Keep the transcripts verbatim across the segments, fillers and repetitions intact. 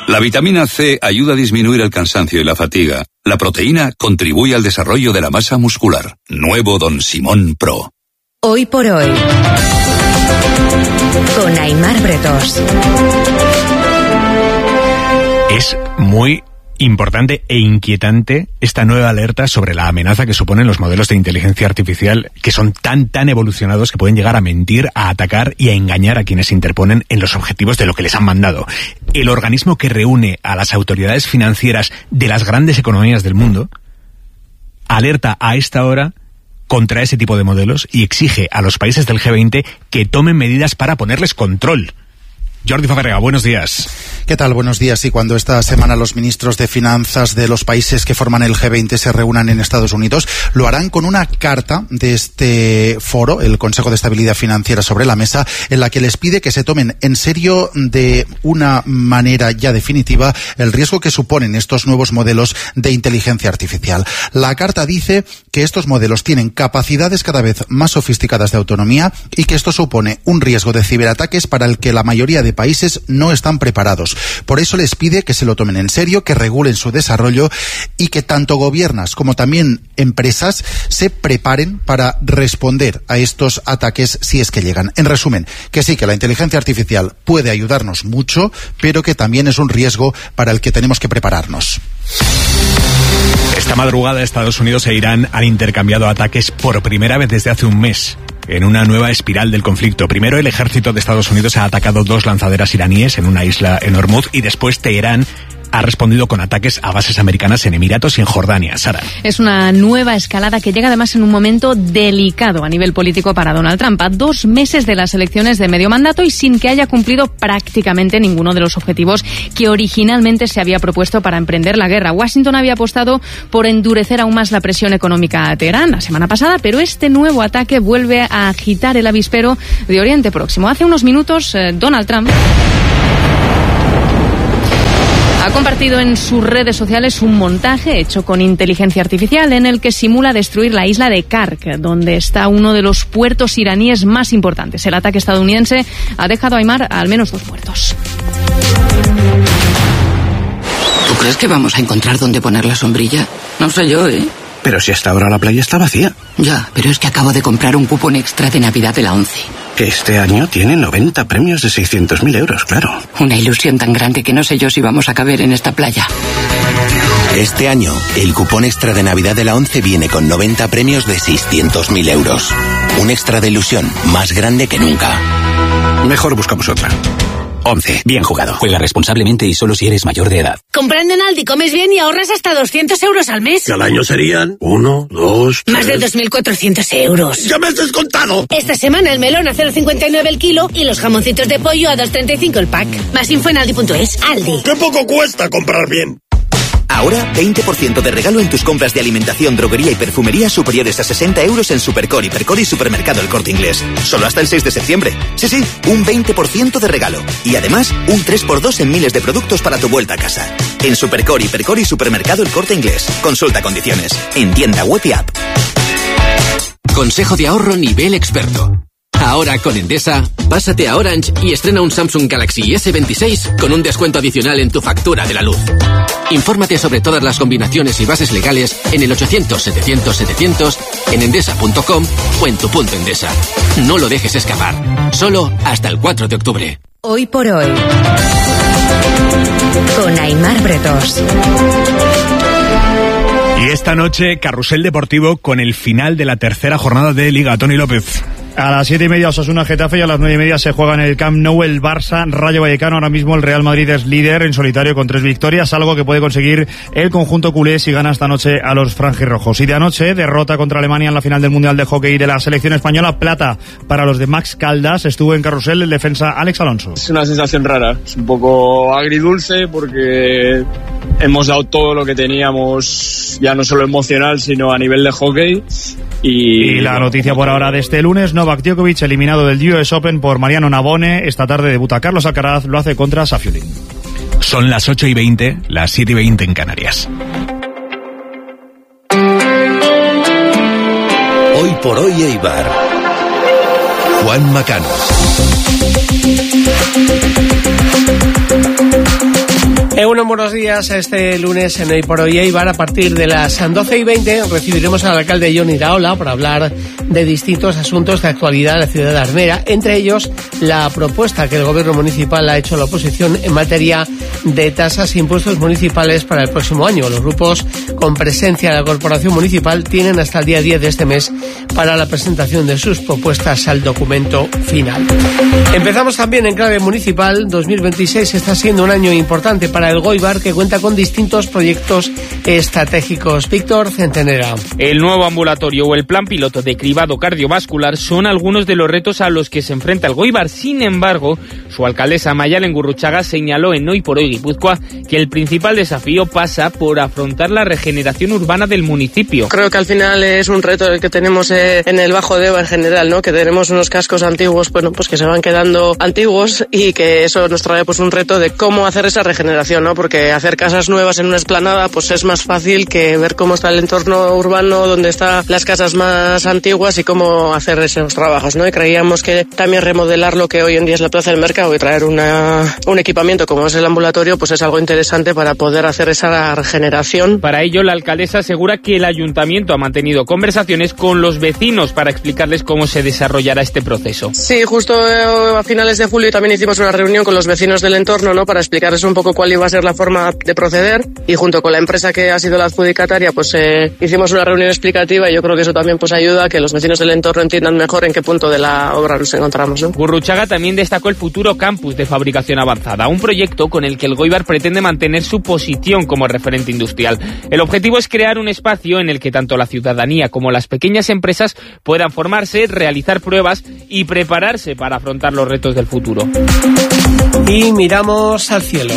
La vitamina C ayuda a disminuir el cansancio y la fatiga. La proteína contribuye al desarrollo de la masa muscular. Nuevo Don Simón Pro. Hoy por hoy, con Aimar Bretos. Es muy importante e inquietante esta nueva alerta sobre la amenaza que suponen los modelos de inteligencia artificial, que son tan tan evolucionados que pueden llegar a mentir, a atacar y a engañar a quienes se interponen en los objetivos de lo que les han mandado. El organismo que reúne a las autoridades financieras de las grandes economías del mundo alerta a esta hora contra ese tipo de modelos y exige a los países del G veinte que tomen medidas para ponerles control. Jordi Fabrega, buenos días. ¿Qué tal? Buenos días. Y cuando esta semana los ministros de finanzas de los países que forman el G veinte se reúnan en Estados Unidos, lo harán con una carta de este foro, el Consejo de Estabilidad Financiera, sobre la mesa, en la que les pide que se tomen en serio de una manera ya definitiva el riesgo que suponen estos nuevos modelos de inteligencia artificial. La carta dice que estos modelos tienen capacidades cada vez más sofisticadas de autonomía y que esto supone un riesgo de ciberataques para el que la mayoría de países no están preparados. Por eso les pide que se lo tomen en serio, que regulen su desarrollo y que tanto gobiernos como también empresas se preparen para responder a estos ataques si es que llegan. En resumen, que sí, que la inteligencia artificial puede ayudarnos mucho, pero que también es un riesgo para el que tenemos que prepararnos. Esta madrugada Estados Unidos e Irán han intercambiado ataques por primera vez desde hace un mes, en una nueva espiral del conflicto. Primero, el ejército de Estados Unidos ha atacado dos lanzaderas iraníes en una isla en Hormuz y después Teherán ha respondido con ataques a bases americanas en Emiratos y en Jordania. Sara. Es una nueva escalada que llega además en un momento delicado a nivel político para Donald Trump, a dos meses de las elecciones de medio mandato y sin que haya cumplido prácticamente ninguno de los objetivos que originalmente se había propuesto para emprender la guerra. Washington había apostado por endurecer aún más la presión económica a Teherán la semana pasada, pero este nuevo ataque vuelve a agitar el avispero de Oriente Próximo. Hace unos minutos, eh, Donald Trump ha compartido en sus redes sociales un montaje hecho con inteligencia artificial en el que simula destruir la isla de Kark, donde está uno de los puertos iraníes más importantes. El ataque estadounidense ha dejado a Aimar al menos dos muertos. ¿Tú crees que vamos a encontrar dónde poner la sombrilla? No sé yo, ¿eh? Pero si hasta ahora la playa está vacía. Ya, pero es que acabo de comprar un cupón extra de Navidad de la ONCE. Que este año tiene noventa premios de seiscientos mil euros, claro. Una ilusión tan grande que no sé yo si vamos a caber en esta playa. Este año, el cupón extra de Navidad de la ONCE viene con noventa premios de seiscientos mil euros. Un extra de ilusión más grande que nunca. Mejor buscamos otra. ONCE. Bien jugado. Juega responsablemente y solo si eres mayor de edad. Comprando en Aldi comes bien y ahorras hasta doscientos euros al mes. Que al año serían uno, dos, tres... Más de dos mil cuatrocientos euros. ¡Ya me has descontado! Esta semana el melón a cero coma cincuenta y nueve el kilo y los jamoncitos de pollo a dos coma treinta y cinco el pack. Más info en aldi punto es. Aldi. ¡Qué poco cuesta comprar bien! Ahora, veinte por ciento de regalo en tus compras de alimentación, droguería y perfumería superiores a sesenta euros en Supercor, Hipercor y Supermercado El Corte Inglés. Solo hasta el seis de septiembre. Sí, sí, un veinte por ciento de regalo. Y además, un tres por dos en miles de productos para tu vuelta a casa. En Supercor, Hipercor y Supermercado El Corte Inglés. Consulta condiciones. En tienda web y app. Consejo de ahorro nivel experto. Ahora con Endesa, pásate a Orange y estrena un Samsung Galaxy ese veintiséis con un descuento adicional en tu factura de la luz. Infórmate sobre todas las combinaciones y bases legales en el ochocientos, setecientos, setecientos, en endesa punto com o en tu punto Endesa. No lo dejes escapar. Solo hasta el cuatro de octubre. Hoy por hoy, con Aimar Bretos. Y esta noche, carrusel deportivo con el final de la tercera jornada de Liga. Tony López. A las siete y media Osasuna Getafe y a las nueve y media se juega en el Camp Nou el Barça Rayo Vallecano. Ahora mismo el Real Madrid es líder en solitario con tres victorias, algo que puede conseguir el conjunto culé si gana esta noche a los franjirrojos. Y de anoche, derrota contra Alemania en la final del Mundial de Hockey de la selección española, plata para los de Max Caldas. Estuvo en carrusel el defensa Alex Alonso. Es una sensación rara, es un poco agridulce porque hemos dado todo lo que teníamos, ya no solo emocional sino a nivel de hockey. Y, y la noticia por ahora de este lunes, Novak Djokovic eliminado del U S Open por Mariano Navone. Esta tarde debuta Carlos Alcaraz, lo hace contra Safiulin. Son las ocho y veinte, las siete y veinte en Canarias. Hoy por hoy Eibar. Juan Macano. Salón, buenos días. Este lunes en Hoy por Hoy Eibar, a partir de las doce y veinte, recibiremos al alcalde Jon Iraola para hablar de distintos asuntos de actualidad de la ciudad de Armera, entre ellos la propuesta que el gobierno municipal ha hecho a la oposición en materia de tasas e impuestos municipales para el próximo año. Los grupos con presencia de la corporación municipal tienen hasta el día diez de este mes para la presentación de sus propuestas al documento final. Empezamos también en clave municipal. dos mil veintiséis está siendo un año importante para el Goibar, que cuenta con distintos proyectos estratégicos. Víctor Centenera. El nuevo ambulatorio o el plan piloto de cribado cardiovascular son algunos de los retos a los que se enfrenta el Goibar. Sin embargo, su alcaldesa Mayalen Gurruchaga señaló en Hoy por Hoy Guipúzcoa que el principal desafío pasa por afrontar la regeneración urbana del municipio. Creo que al final es un reto el que tenemos en el Bajo Deba en general, ¿no? Que tenemos unos cascos antiguos, bueno, pues que se van quedando antiguos y que eso nos trae pues un reto de cómo hacer esa regeneración, ¿no? Porque hacer casas nuevas en una explanada pues es más fácil que ver cómo está el entorno urbano, donde están las casas más antiguas y cómo hacer esos trabajos, ¿no? Y creíamos que también remodelar lo que hoy en día es la Plaza del Mercado y traer una, un equipamiento como es el ambulatorio pues es algo interesante para poder hacer esa regeneración. Para ello, la alcaldesa asegura que el ayuntamiento ha mantenido conversaciones con los vecinos para explicarles cómo se desarrollará este proceso. Sí, justo a finales de julio también hicimos una reunión con los vecinos del entorno, ¿no? Para explicarles un poco cuál iba a ser la forma de proceder, y junto con la empresa que ha sido la adjudicataria pues eh, hicimos una reunión explicativa, y yo creo que eso también pues ayuda a que los vecinos del entorno entiendan mejor en qué punto de la obra nos encontramos, ¿no? Gurruchaga también destacó el futuro campus de fabricación avanzada, un proyecto con el que el Goibar pretende mantener su posición como referente industrial. El objetivo es crear un espacio en el que tanto la ciudadanía como las pequeñas empresas puedan formarse, realizar pruebas y prepararse para afrontar los retos del futuro. Y miramos al cielo.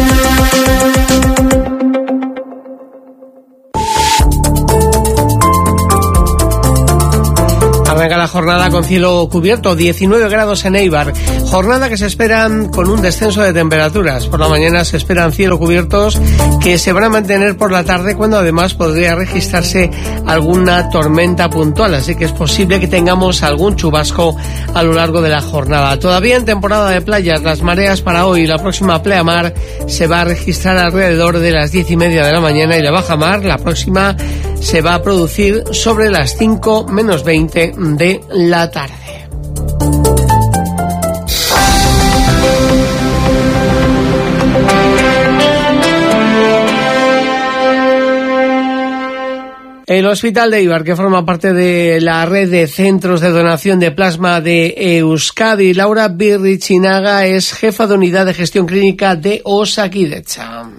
Arranca la jornada con cielo cubierto, diecinueve grados en Eibar. Jornada que se esperan con un descenso de temperaturas. Por la mañana se esperan cielo cubiertos que se van a mantener por la tarde, cuando además podría registrarse alguna tormenta puntual. Así que es posible que tengamos algún chubasco a lo largo de la jornada. Todavía en temporada de playas, las mareas para hoy, la próxima pleamar se va a registrar alrededor de las diez y media de la mañana, y la bajamar, la próxima, se va a producir sobre las cinco menos veinte de la tarde. El Hospital de Eibar, que forma parte de la red de centros de donación de plasma de Euskadi, Laura Birrichinaga es jefa de unidad de gestión clínica de Osakidetza.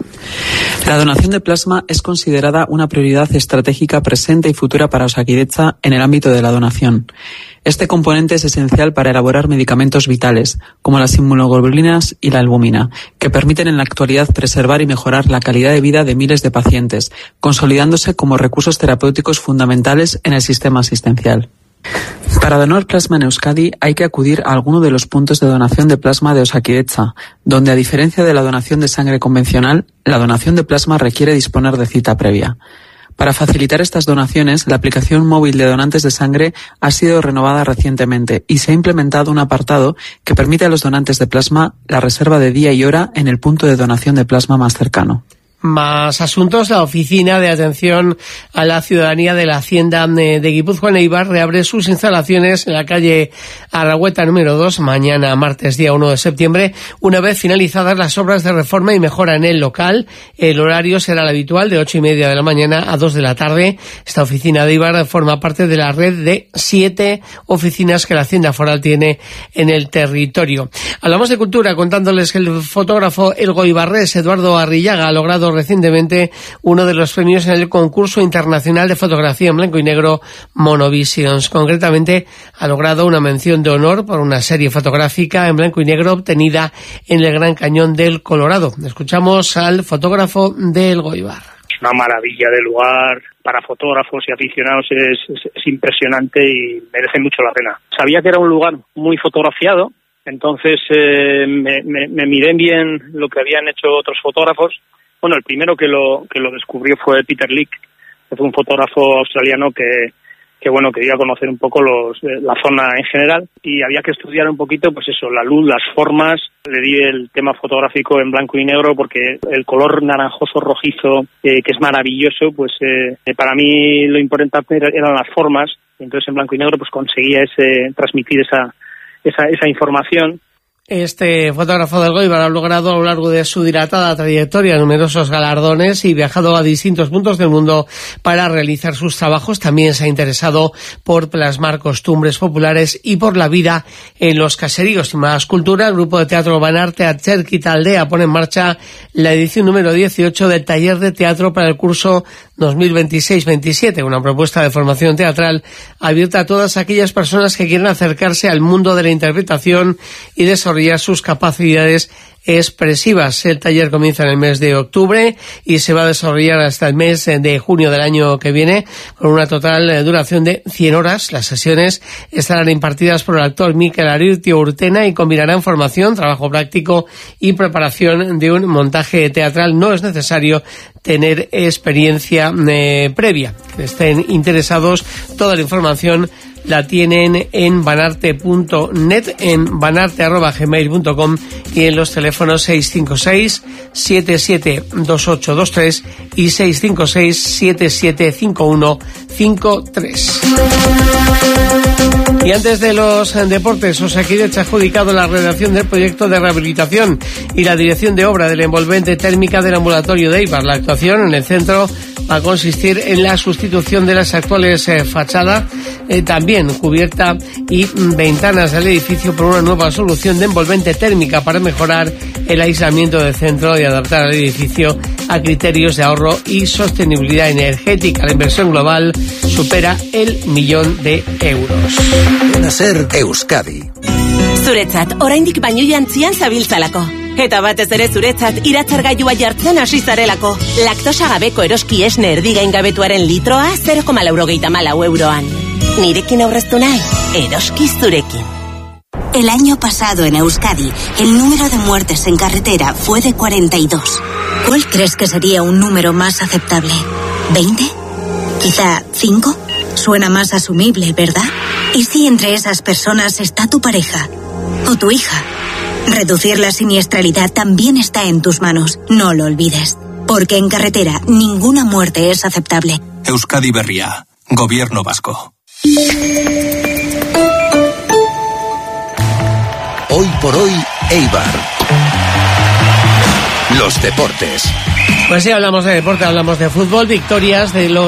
La donación de plasma es considerada una prioridad estratégica presente y futura para Osakidetza en el ámbito de la donación. Este componente es esencial para elaborar medicamentos vitales, como las inmunoglobulinas y la albúmina, que permiten en la actualidad preservar y mejorar la calidad de vida de miles de pacientes, consolidándose como recursos terapéuticos fundamentales en el sistema asistencial. Para donar plasma en Euskadi hay que acudir a alguno de los puntos de donación de plasma de Osakidetza, donde, a diferencia de la donación de sangre convencional, la donación de plasma requiere disponer de cita previa. Para facilitar estas donaciones, la aplicación móvil de donantes de sangre ha sido renovada recientemente y se ha implementado un apartado que permite a los donantes de plasma la reserva de día y hora en el punto de donación de plasma más cercano. Más asuntos. La Oficina de Atención a la Ciudadanía de la Hacienda de Guipúzcoa en Eibar reabre sus instalaciones en la calle Aragüeta número dos mañana, martes día uno de septiembre, una vez finalizadas las obras de reforma y mejora en el local. El horario será el habitual, de ocho y media de la mañana a dos de la tarde. Esta oficina de Eibar forma parte de la red de siete oficinas que la Hacienda Foral tiene en el territorio. Hablamos de cultura, contándoles que el fotógrafo elgoibarrés Eduardo Arrillaga ha logrado recientemente uno de los premios en el concurso internacional de fotografía en blanco y negro Monovisions. Concretamente, ha logrado una mención de honor por una serie fotográfica en blanco y negro obtenida en el Gran Cañón del Colorado. Escuchamos al fotógrafo de Elgoibar. Es una maravilla de lugar, para fotógrafos y aficionados es, es, es impresionante y merece mucho la pena. Sabía que era un lugar muy fotografiado, entonces eh, me, me, me miré bien lo que habían hecho otros fotógrafos. Bueno, el primero que lo que lo descubrió fue Peter Lick, que fue un fotógrafo australiano que, que bueno, quería conocer un poco los, la zona en general y había que estudiar un poquito, pues eso, la luz, las formas. Le di el tema fotográfico en blanco y negro porque el color naranjoso rojizo, eh, que es maravilloso, pues eh, para mí lo importante eran las formas. Entonces en blanco y negro pues conseguía ese, transmitir esa, esa, esa información. Este fotógrafo del Goibar ha logrado a lo largo de su dilatada trayectoria numerosos galardones y viajado a distintos puntos del mundo para realizar sus trabajos. También se ha interesado por plasmar costumbres populares y por la vida en los caseríos. Y más cultura, el grupo de teatro Banarte Atzerkita Aldea pone en marcha la edición número dieciocho del taller de teatro para el curso dos mil veintiséis veintisiete, una propuesta de formación teatral abierta a todas aquellas personas que quieren acercarse al mundo de la interpretación y desarrollar sus capacidades expresivas. El taller comienza en el mes de octubre y se va a desarrollar hasta el mes de junio del año que viene, con una total duración de cien horas. Las sesiones estarán impartidas por el actor Mikel Arirtio Urtena y combinarán formación, trabajo práctico y preparación de un montaje teatral. No es necesario tener experiencia eh, previa. Que estén interesados, toda la información la tienen en banarte punto net, en banarte arroba gmail punto com y en los teléfonos seis cinco seis, siete siete dos ocho dos tres y seis cinco seis, siete siete cinco uno cinco tres. Y antes de los deportes, Osakidetza ha adjudicado la redacción del proyecto de rehabilitación y la dirección de obra de la envolvente térmica del ambulatorio de Eibar. La actuación en el centro va a consistir en la sustitución de las actuales eh, fachadas, eh, también cubierta y mm, ventanas del edificio por una nueva solución de envolvente térmica para mejorar el aislamiento del centro y adaptar al edificio a criterios de ahorro y sostenibilidad energética. La inversión global supera el millón de euros. Ser Euskadi. Zuretzat, oraindik baino jantzian zabiltzalako. Eta batez ere zuretzat iratzargailua jartzen hasi zarelako. Laktosa gabeko eroski esne erdigain gabetuaren litroa zero koma laurogeita hamalau euroan. Nirekin aurreztu nahi, eroski zurekin. El año pasado en Euskadi, el número de muertes en carretera fue de cuarenta y dos. ¿Cuál crees que sería un número más aceptable? ¿veinte? ¿Quizá cinco? Suena más asumible, ¿verdad? ¿Y si entre esas personas está tu pareja o tu hija? Reducir la siniestralidad también está en tus manos, no lo olvides. Porque en carretera ninguna muerte es aceptable. Euskadi Berria, Gobierno Vasco. Hoy por hoy, Eibar. Los deportes. Pues sí, hablamos de deporte, hablamos de fútbol, victorias de los